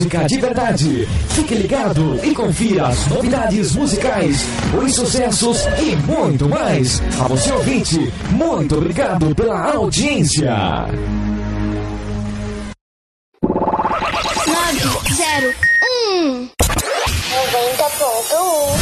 Música de verdade. Fique ligado e confira as novidades musicais, os sucessos e muito mais. A você ouvinte, muito obrigado pela audiência. 901 90.1